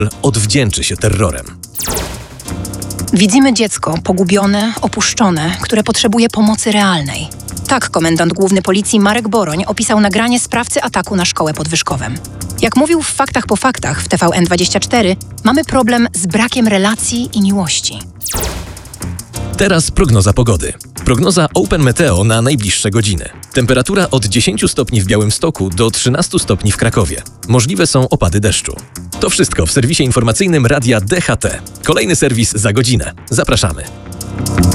odwdzięczy się terrorem. Widzimy dziecko pogubione, opuszczone, które potrzebuje pomocy realnej. Tak komendant główny policji Marek Boroń opisał nagranie sprawcy ataku na szkołę pod Wyszkowem. Jak mówił w Faktach po faktach w TVN24, mamy problem z brakiem relacji i miłości. Teraz prognoza pogody. Prognoza Open Meteo na najbliższe godziny. Temperatura od 10 stopni w Białymstoku do 13 stopni w Krakowie. Możliwe są opady deszczu. To wszystko w serwisie informacyjnym Radia DHT. Kolejny serwis za godzinę. Zapraszamy.